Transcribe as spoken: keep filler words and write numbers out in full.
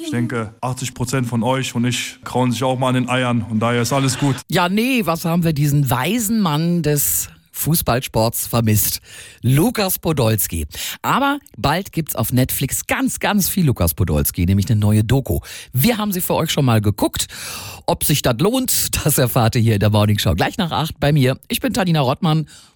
Ich denke, achtzig Prozent von euch und ich krauen sich auch mal an den Eiern und daher ist alles gut. Ja, nee, was haben wir diesen weisen Mann des Fußballsports vermisst? Lukas Podolski. Aber bald gibt's auf Netflix ganz, ganz viel Lukas Podolski, nämlich eine neue Doku. Wir haben sie für euch schon mal geguckt. Ob sich das lohnt, das erfahrt ihr hier in der Morning Show. Gleich nach acht bei mir. Ich bin Tanina Rottmann.